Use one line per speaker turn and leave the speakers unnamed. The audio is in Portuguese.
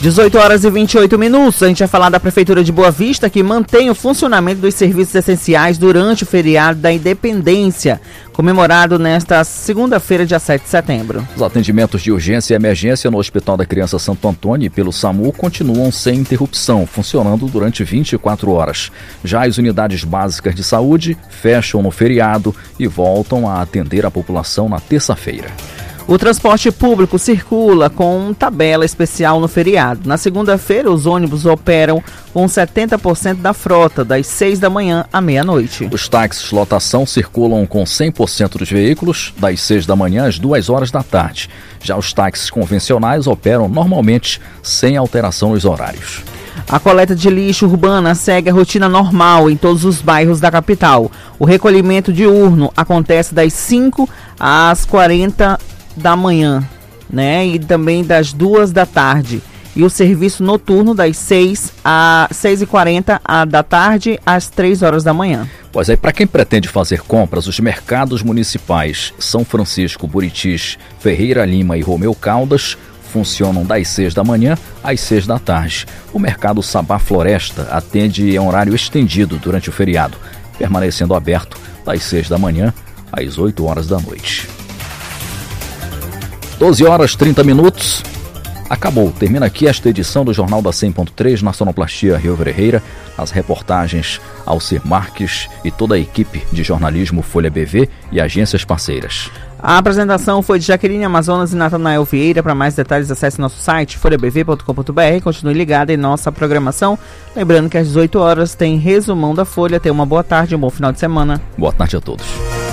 18 horas e 28 minutos. A gente vai falar da Prefeitura de Boa Vista, que mantém o funcionamento dos serviços essenciais durante o feriado da Independência, comemorado nesta segunda-feira, dia 7 de setembro.
Os atendimentos de urgência e emergência no Hospital da Criança Santo Antônio e pelo SAMU continuam sem interrupção, funcionando durante 24 horas. Já as unidades básicas de saúde fecham no feriado e voltam a atender a população na terça-feira.
O transporte público circula com tabela especial no feriado. Na segunda-feira, os ônibus operam com 70% da frota, das 6 da manhã à meia-noite.
Os táxis lotação circulam com 100% dos veículos, das 6 da manhã às 2 horas da tarde. Já os táxis convencionais operam normalmente, sem alteração nos horários.
A coleta de lixo urbana segue a rotina normal em todos os bairros da capital. O recolhimento diurno acontece das 5 às 40 da manhã, né? E também das 2 da tarde. E o serviço noturno das 6h40 da tarde às 3 horas da manhã.
Pois é, para quem pretende fazer compras, os mercados municipais São Francisco, Buritis, Ferreira Lima e Romeu Caldas funcionam das 6 da manhã às 6 da tarde. O mercado Sabá Floresta atende em horário estendido durante o feriado, permanecendo aberto das 6 da manhã às 8 horas da noite. 12 horas 30 minutos. Acabou. Termina aqui esta edição do Jornal da 100.3 na Sonoplastia Rio Ferreira. As reportagens Alcir Marques e toda a equipe de jornalismo Folha BV e agências parceiras.
A apresentação foi de Jaqueline Amazonas e Natanael Vieira. Para mais detalhes, acesse nosso site folhabv.com.br. Continue ligado em nossa programação. Lembrando que às 18 horas tem resumão da Folha. Tenha uma boa tarde, um bom final de semana.
Boa tarde a todos.